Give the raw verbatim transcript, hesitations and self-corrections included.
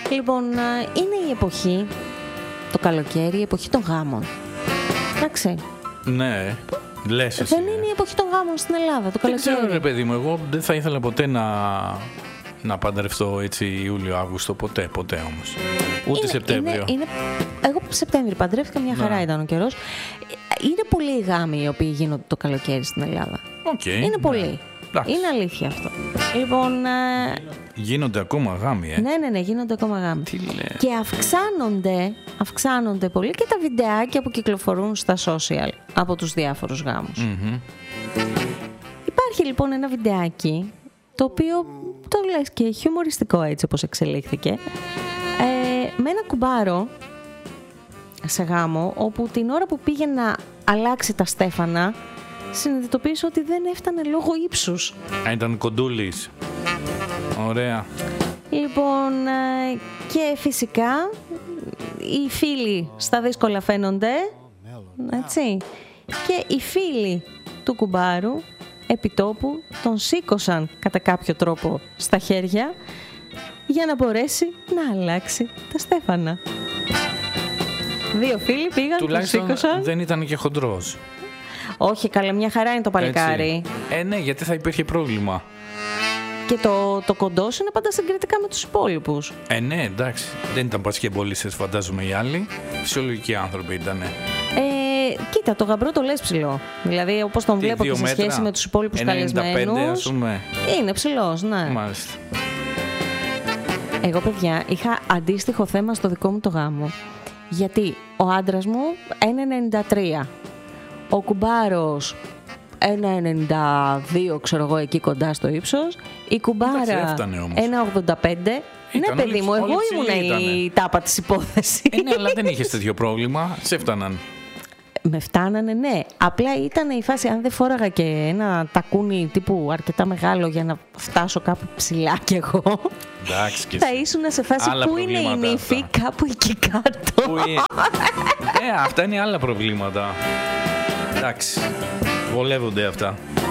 Λοιπόν, είναι η εποχή, το καλοκαίρι, η εποχή των γάμων. Εντάξει. Ναι, λες εσύ. Δεν είναι η εποχή των γάμων στην Ελλάδα, το καλοκαίρι. Δεν ξέρω, ρε παιδί μου, εγώ δεν θα ήθελα ποτέ να, να παντρευτώ έτσι Ιούλιο-Αύγουστο, ποτέ, ποτέ όμως. Ούτε είναι, Σεπτέμβριο. Είναι, είναι, εγώ Σεπτέμβριο παντρεύτηκα, μια χαρά ήταν ο καιρός. Είναι πολλοί οι γάμοι οι οποίοι γίνονται το καλοκαίρι στην Ελλάδα. Okay, είναι ναι. πολλοί. Είναι αλήθεια αυτό. Λοιπόν, γίνονται ακόμα γάμοι, ε. Ναι, ναι, ναι, γίνονται ακόμα γάμοι. Τι λέει. Και αυξάνονται, αυξάνονται πολύ και τα βιντεάκια που κυκλοφορούν στα social από τους διάφορους γάμους. Mm-hmm. Υπάρχει λοιπόν ένα βιντεάκι, το οποίο το λες και χιουμοριστικό έτσι όπως εξελίχθηκε, ε, με ένα κουμπάρο σε γάμο, όπου την ώρα που πήγε να αλλάξει τα στέφανα, συνειδητοποίησε ότι δεν έφτανε λόγω ύψους. Α, ήταν κοντούλης. Ωραία. Λοιπόν, και φυσικά οι φίλοι στα δύσκολα φαίνονται, έτσι, και οι φίλοι του κουμπάρου επιτόπου τον σήκωσαν κατά κάποιο τρόπο στα χέρια για να μπορέσει να αλλάξει τα στέφανα. Δύο φίλοι πήγαν, τουλάχιστον τον σήκωσαν. Δεν ήταν και χοντρός. Όχι, καλά, μια χαρά είναι το παλικάρι. Έτσι. Ε, ναι, γιατί θα υπήρχε πρόβλημα. Και το, το κοντός είναι πάντα συγκριτικά με τους υπόλοιπους. Ε, ναι, εντάξει. Δεν ήταν πασχεμπολίστες, φαντάζομαι οι άλλοι. Φυσιολογικοί άνθρωποι ήτανε. Ε, κοίτα, το γαμπρό το λες ψηλό. Δηλαδή, όπως τον Τι, βλέπω και σε μέτρα, σχέση με τους υπόλοιπους ενενήντα πέντε, καλεσμένους. ας πούμε. Είναι ψηλός, ναι. Μάλιστα. Εγώ, παιδιά, είχα αντίστοιχο θέμα στο δικό μου το γάμο. Γιατί ο άντρας μου ένα ενενήντα τρία. Ο κουμπάρος ένα ενενήντα δύο, ξέρω εγώ, εκεί κοντά στο ύψος. Η κουμπάρα ένα ογδόντα πέντε. Ναι, παιδί μου, εγώ ήμουν η τάπα της υπόθεσης. Ε, ναι, αλλά δεν είχες τέτοιο πρόβλημα. Σε φτάναν. Με φτάνανε, ναι. Απλά ήταν η φάση, αν δεν φόραγα και ένα τακούνι τύπου αρκετά μεγάλο για να φτάσω κάπου ψηλά κι εγώ, εντάξει, και θα ήσουν σε φάση άλλα που είναι η νύφη, κάπου εκεί κάτω. Που είναι... ε, αυτά είναι άλλα προβλήματα. Εντάξει, βολεύονται αυτά.